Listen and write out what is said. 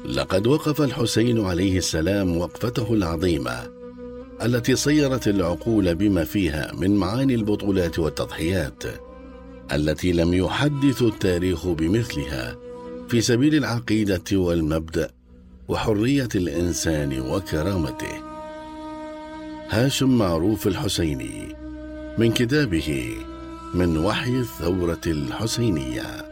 لقد وقف الحسين عليه السلام وقفته العظيمة التي صيرت العقول بما فيها من معاني البطولات والتضحيات التي لم يحدث التاريخ بمثلها في سبيل العقيدة والمبدأ وحرية الإنسان وكرامته. هاشم معروف الحسيني، من كتابه من وحي الثورة الحسينية.